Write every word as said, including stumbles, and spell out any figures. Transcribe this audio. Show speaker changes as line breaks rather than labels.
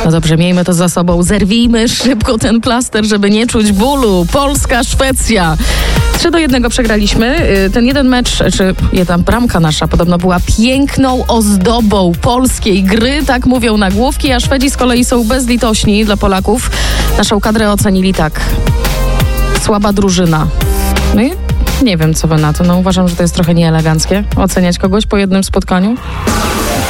No dobrze, miejmy to za sobą. Zerwijmy szybko ten plaster, żeby nie czuć bólu. Polska, Szwecja. trzy do jednego przegraliśmy. Ten jeden mecz, czy jedna bramka nasza podobno była piękną ozdobą polskiej gry, tak mówią nagłówki, a Szwedzi z kolei są bezlitośni dla Polaków. Naszą kadrę ocenili tak. Słaba drużyna. No i nie wiem, co wy na to. No uważam, że to jest trochę nieeleganckie oceniać kogoś po jednym spotkaniu.